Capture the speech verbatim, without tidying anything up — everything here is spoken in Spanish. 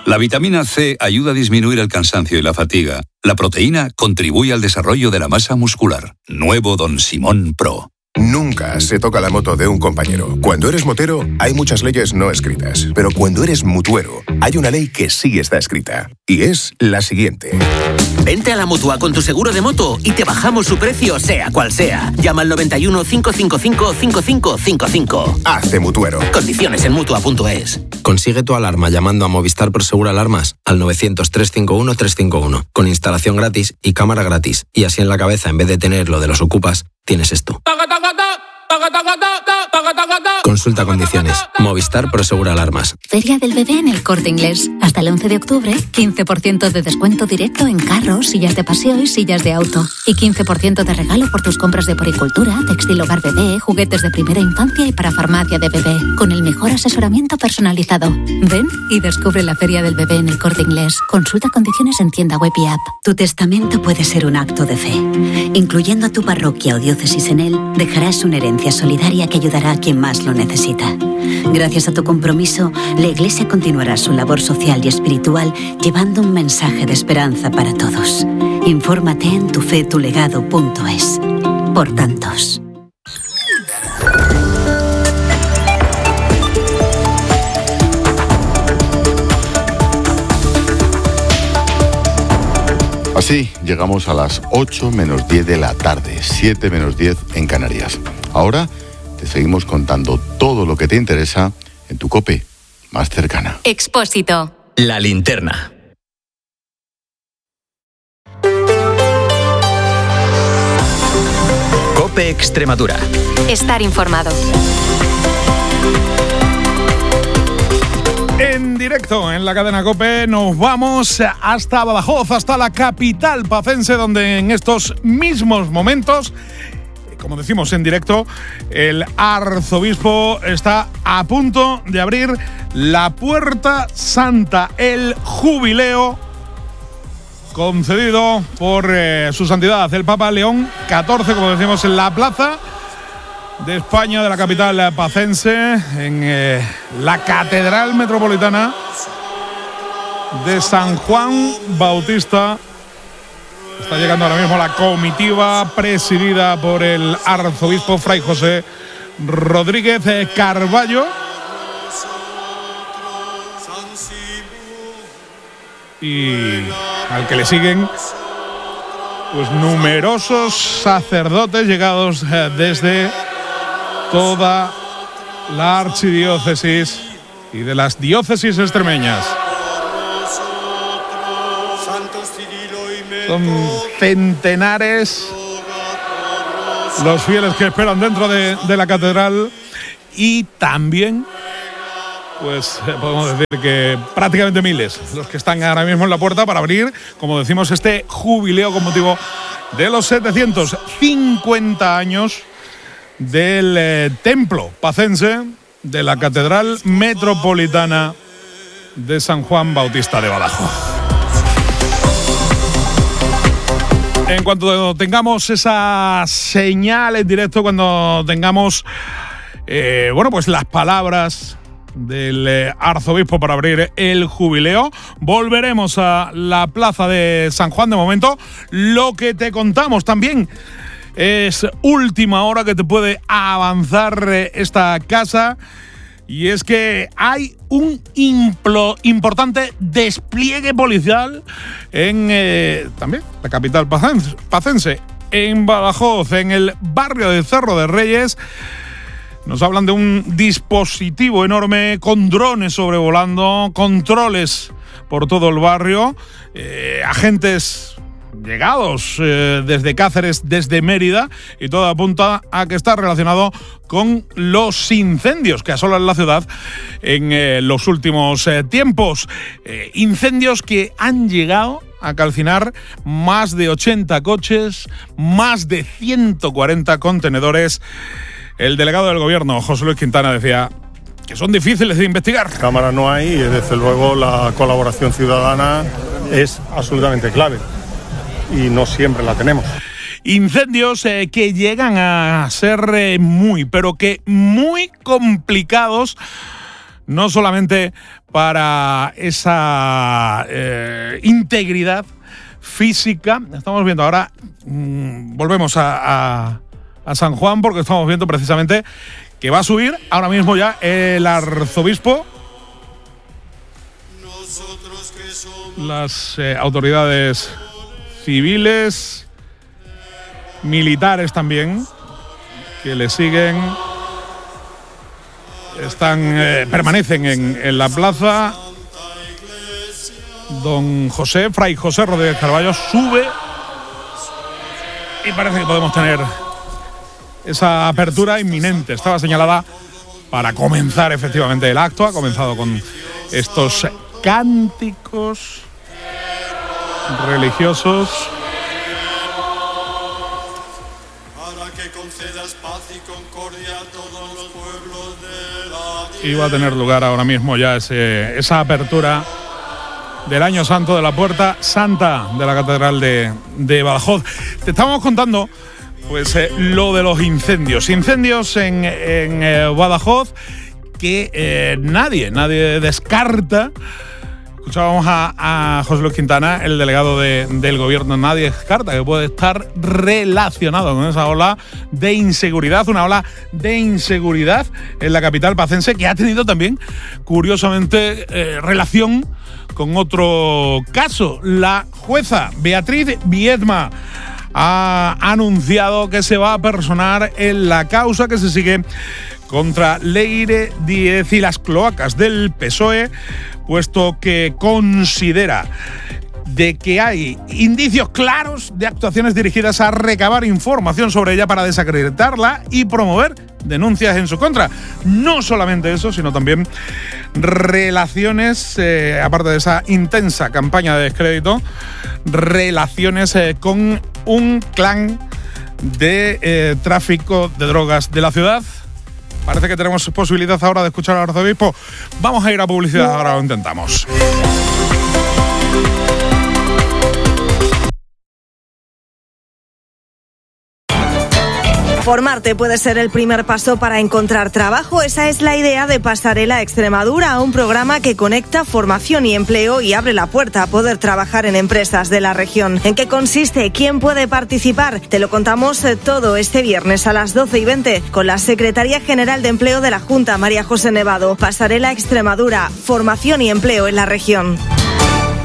La vitamina C ayuda a disminuir el cansancio y la fatiga. La proteína contribuye al desarrollo de la masa muscular. Nuevo Don Simón Pro. Nunca se toca la moto de un compañero. Cuando eres motero, hay muchas leyes no escritas. Pero cuando eres mutuero, hay una ley que sí está escrita. Y es la siguiente. Vente a la Mutua con tu seguro de moto y te bajamos su precio, sea cual sea. Llama al noventa y uno, cinco cinco cinco, cinco cinco cinco cinco. Hazte mutuero. Condiciones en mutua punto es. Consigue tu alarma llamando a Movistar Prosegur Alarmas al novecientos, trescientos cincuenta y uno, trescientos cincuenta y uno. Con instalación gratis y cámara gratis. Y así en la cabeza, en vez de tener lo de los ocupas, tienes esto. Consulta condiciones. Movistar Prosegur Alarmas. Feria del Bebé en El Corte Inglés. Hasta el once de octubre, quince por ciento de descuento directo en carros, sillas de paseo y sillas de auto. Y quince por ciento de regalo por tus compras de poricultura, textil hogar bebé, juguetes de primera infancia y para farmacia de bebé. Con el mejor asesoramiento personalizado. Ven y descubre la Feria del Bebé en El Corte Inglés. Consulta condiciones en tienda web y app. Tu testamento puede ser un acto de fe. Incluyendo a tu parroquia o diócesis en él, dejarás una herencia solidaria que ayudará a quien más lo necesita. Gracias a tu compromiso, la Iglesia continuará su labor social y espiritual llevando un mensaje de esperanza para todos. Infórmate en tufetulegado punto es. Por tantos. Así llegamos a las ocho menos diez de la tarde, siete menos diez en Canarias. Ahora te seguimos contando todo lo que te interesa en tu COPE más cercana. Expósito. La linterna. COPE Extremadura. Estar informado. En directo en la cadena COPE nos vamos hasta Badajoz, hasta la capital pacense, donde en estos mismos momentos, como decimos en directo, el arzobispo está a punto de abrir la Puerta Santa, el jubileo concedido por eh, su santidad el Papa León catorce, como decimos, en la plaza de España, de la capital pacense, en eh, la Catedral Metropolitana de San Juan Bautista. Está llegando ahora mismo la comitiva presidida por el arzobispo Fray José Rodríguez Carballo. Y al que le siguen pues numerosos sacerdotes llegados eh, desde toda la archidiócesis y de las diócesis extremeñas. Son centenares los fieles que esperan dentro de, de la catedral y también, pues podemos decir que prácticamente miles los que están ahora mismo en la puerta para abrir, como decimos, este jubileo con motivo de los setecientos cincuenta años del eh, templo pacense de la Catedral Metropolitana de San Juan Bautista de Badajoz. En cuanto tengamos esa señal en directo, cuando tengamos eh, bueno, pues las palabras del eh, arzobispo para abrir el jubileo, volveremos a la plaza de San Juan. De momento, lo que te contamos también es última hora que te puede avanzar eh, esta casa, y es que hay un implo, importante despliegue policial en eh, también la capital pacense, pacense, en Badajoz, en el barrio de Cerro de Reyes. Nos hablan de un dispositivo enorme con drones sobrevolando, controles por todo el barrio, eh, agentes llegados eh, desde Cáceres, desde Mérida, y todo apunta a que está relacionado con los incendios que asolan la ciudad en eh, los últimos eh, tiempos. Eh, incendios que han llegado a calcinar más de ochenta coches, más de ciento cuarenta contenedores. El delegado del gobierno, José Luis Quintana, decía que son difíciles de investigar. Cámaras no hay y desde luego la colaboración ciudadana es absolutamente clave y no siempre la tenemos. Incendios eh, que llegan a ser eh, muy, pero que muy complicados no solamente para esa eh, integridad física. Estamos viendo ahora, mmm, volvemos a, a, a San Juan, porque estamos viendo precisamente que va a subir ahora mismo ya el arzobispo. Las eh, autoridades civiles, militares también, que le siguen, están eh, permanecen en, en la plaza. Don José, Fray José Rodríguez Carballo, sube y parece que podemos tener esa apertura inminente. Estaba señalada para comenzar efectivamente el acto. Ha comenzado con estos cánticos religiosos. Y va a tener lugar ahora mismo ya ese, esa apertura del Año Santo de la Puerta Santa de la Catedral de, de Badajoz. Te estábamos contando pues eh, lo de los incendios. Incendios en, en eh, Badajoz que eh, nadie, nadie descarta. Escuchábamos a, a José Luis Quintana, el delegado de, del gobierno. Nadie descarta que puede estar relacionado con esa ola de inseguridad, una ola de inseguridad en la capital pacense que ha tenido también, curiosamente, eh, relación con otro caso. La jueza Beatriz Viedma ha anunciado que se va a personar en la causa que se sigue contra Leire Díez y las cloacas del P S O E, puesto que considera de que hay indicios claros de actuaciones dirigidas a recabar información sobre ella para desacreditarla y promover denuncias en su contra. No solamente eso, sino también relaciones, eh, aparte de esa intensa campaña de descrédito, relaciones eh, con un clan de eh, tráfico de drogas de la ciudad. Parece que tenemos posibilidad ahora de escuchar al arzobispo. Vamos a ir a publicidad, ahora lo intentamos. Formarte puede ser el primer paso para encontrar trabajo. Esa es la idea de Pasarela Extremadura, un programa que conecta formación y empleo y abre la puerta a poder trabajar en empresas de la región. ¿En qué consiste? ¿Quién puede participar? Te lo contamos todo este viernes a las doce y veinte con la Secretaria General de Empleo de la Junta, María José Nevado. Pasarela Extremadura, formación y empleo en la región.